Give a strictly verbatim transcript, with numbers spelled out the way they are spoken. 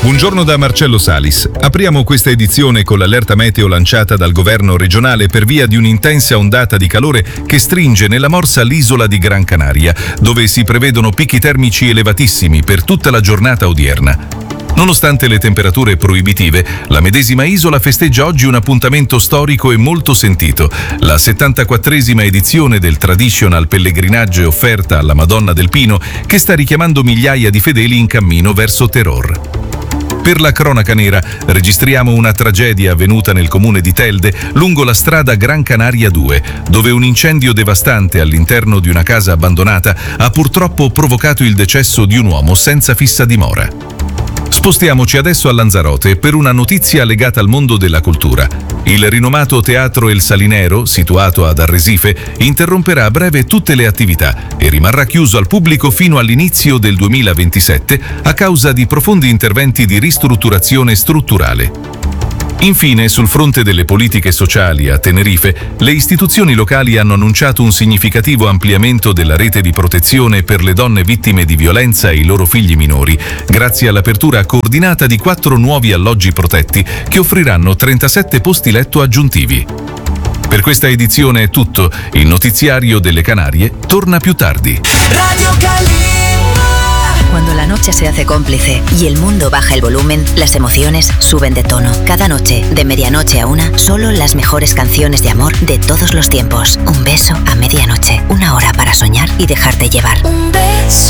Buongiorno da Marcello Salis. Apriamo questa edizione con l'allerta meteo lanciata dal governo regionale per via di un'intensa ondata di calore che stringe nella morsa l'isola di Gran Canaria, dove si prevedono picchi termici elevatissimi per tutta la giornata odierna. Nonostante le temperature proibitive, la medesima isola festeggia oggi un appuntamento storico e molto sentito, la settantaquattresima edizione del traditional pellegrinaggio offerta alla Madonna del Pino, che sta richiamando migliaia di fedeli in cammino verso Teror. Per la cronaca nera registriamo una tragedia avvenuta nel comune di Telde lungo la strada Gran Canaria due, dove un incendio devastante all'interno di una casa abbandonata ha purtroppo provocato il decesso di un uomo senza fissa dimora. Spostiamoci adesso a Lanzarote per una notizia legata al mondo della cultura. Il rinomato Teatro El Salinero, situato ad Arresife, interromperà a breve tutte le attività e rimarrà chiuso al pubblico fino all'inizio del duemilaventisette a causa di profondi interventi di ristrutturazione strutturale. Infine, sul fronte delle politiche sociali a Tenerife, le istituzioni locali hanno annunciato un significativo ampliamento della rete di protezione per le donne vittime di violenza e i loro figli minori, grazie all'apertura coordinata di quattro nuovi alloggi protetti che offriranno trentasette posti letto aggiuntivi. Per questa edizione è tutto. Il notiziario delle Canarie torna più tardi. Radio Kalimba. Cuando la noche se hace cómplice y el mundo baja el volumen, las emociones suben de tono. Cada noche, de medianoche a una, solo las mejores canciones de amor de todos los tiempos. Un beso a medianoche, una hora para soñar y dejarte llevar. Un beso